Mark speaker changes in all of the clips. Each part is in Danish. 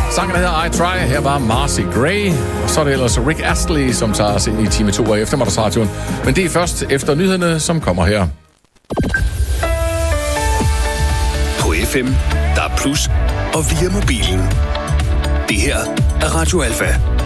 Speaker 1: Sangen hedder I Try. Her var Marcy Gray. Og så er det ellers Rick Astley, som tager os ind i time 2 af eftermiddagsradioen. Men det er først efter nyhederne, som kommer her.
Speaker 2: På FM, der er plus og via mobilen. Det her er Radio Alfa.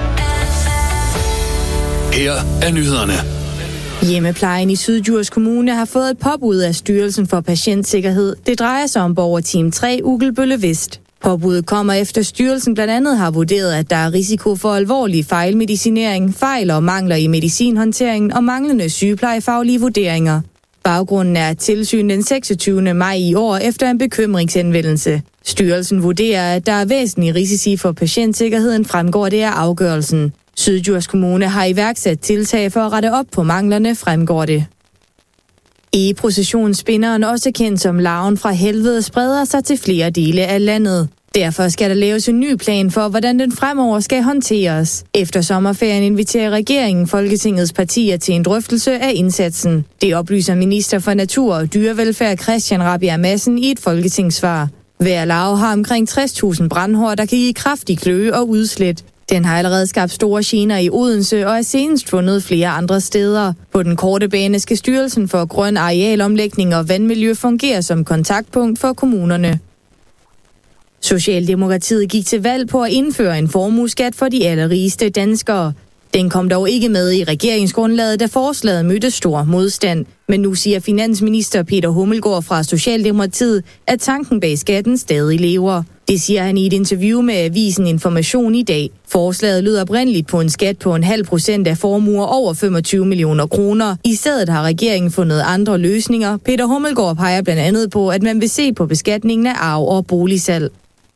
Speaker 2: Her er nyhederne.
Speaker 3: Hjemmeplejen i Syddjurs Kommune har fået et påbud af Styrelsen for Patientsikkerhed. Det drejer sig om borgerteam 3 Ugelbølle Vest. Påbuddet kommer efter styrelsen blandt andet har vurderet, at der er risiko for alvorlig fejlmedicinering, fejl og mangler i medicinhåndteringen og manglende sygeplejefaglige vurderinger. Baggrunden er et tilsyn den 26. maj i år efter en bekymringshenvendelse. Styrelsen vurderer, at der er væsentlige risici for patientsikkerheden, fremgår det af afgørelsen. Syddjurs Kommune har iværksat tiltag for at rette op på manglerne, fremgår det. E-processionsspinderen, også kendt som larven fra helvede, spreder sig til flere dele af landet. Derfor skal der laves en ny plan for, hvordan den fremover skal håndteres. Efter sommerferien inviterer regeringen Folketingets partier til en drøftelse af indsatsen. Det oplyser minister for Natur og Dyrevelfærd Christian Rabjerg Madsen i et folketingssvar. Hver larve har omkring 60.000 brandhår, der kan give kraftig kløe og udslæt. Den har allerede skabt store gener i Odense og er senest fundet flere andre steder. På den korte bane skal Styrelsen for Grøn Arealomlægning og Vandmiljø fungere som kontaktpunkt for kommunerne. Socialdemokratiet gik til valg på at indføre en formueskat for de allerrigeste danskere. Den kom dog ikke med i regeringsgrundlaget, da forslaget mødte stor modstand. Men nu siger finansminister Peter Hummelgaard fra Socialdemokratiet, at tanken bag skatten stadig lever. Det siger han i et interview med avisen Information i dag. Forslaget lyder oprindeligt på en skat på 0,5% af formuer over 25 millioner kroner. I stedet har regeringen fundet andre løsninger. Peter Hummelgaard peger blandt andet på, at man vil se på beskatningen af arv og boligsalg.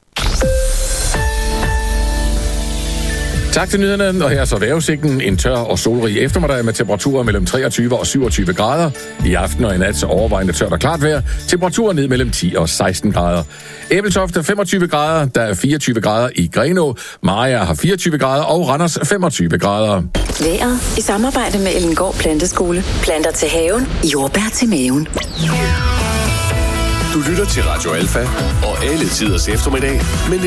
Speaker 1: Tak til nyhederne, og her er så vejrudsigten. En tør og solrig eftermiddag med temperaturer mellem 23 og 27 grader. I aften og i nat så overvejende tørt og klart vejr. Temperaturer ned mellem 10 og 16 grader. Ebeltoft 25 grader, der er 24 grader i Grenaa. Mariager har 24 grader og Randers 25 grader.
Speaker 4: Vejret i samarbejde med Ellingård Planteskole. Planter til haven, jordbær til maven.
Speaker 2: Du lytter til Radio Alfa og alle tiders eftermiddag med